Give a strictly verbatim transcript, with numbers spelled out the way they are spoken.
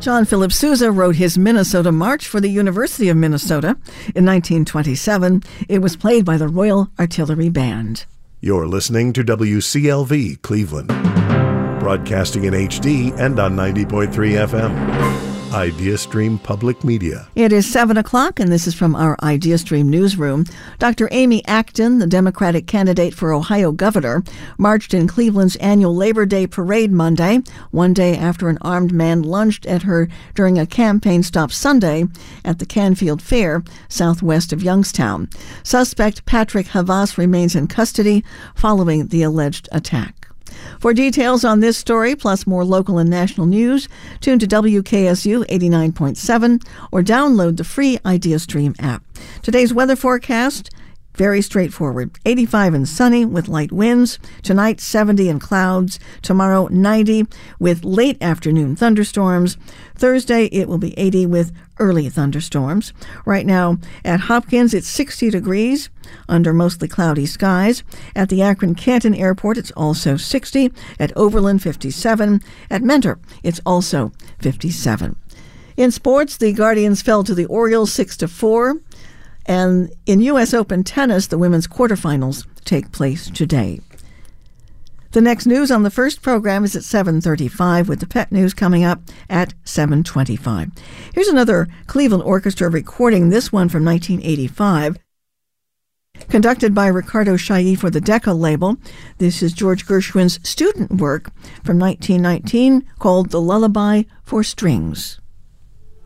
John Philip Sousa wrote his Minnesota March for the University of Minnesota. In nineteen twenty-seven, it was played by the Royal Artillery Band. You're listening to W C L V Cleveland, broadcasting in H D and on ninety point three F M. IdeaStream Public Media. It is seven o'clock, and this is from our IdeaStream newsroom. Doctor Amy Acton, the Democratic candidate for Ohio governor, marched in Cleveland's annual Labor Day parade Monday, one day after an armed man lunged at her during a campaign stop Sunday at the Canfield Fair, southwest of Youngstown. Suspect Patrick Havas remains in custody following the alleged attack. For details on this story, plus more local and national news, tune to W K S U eighty-nine point seven or download the free IdeaStream app. Today's weather forecast, very straightforward. eighty-five and sunny with light winds. Tonight, seventy and clouds. Tomorrow, ninety with late afternoon thunderstorms. Thursday, it will be eighty with early thunderstorms. Right now at Hopkins, it's sixty degrees under mostly cloudy skies. At the Akron-Canton Airport, it's also sixty. At Overland, fifty-seven. At Mentor, it's also fifty-seven. In sports, the Guardians fell to the Orioles six to four. And in U S Open tennis, the women's quarterfinals take place today. The next news on the first program is at seven thirty-five, with the pet news coming up at seven twenty-five. Here's another Cleveland Orchestra recording, this one from nineteen eighty-five. Conducted by Ricardo Chailly for the Decca label. This is George Gershwin's student work from nineteen nineteen called The Lullaby for Strings.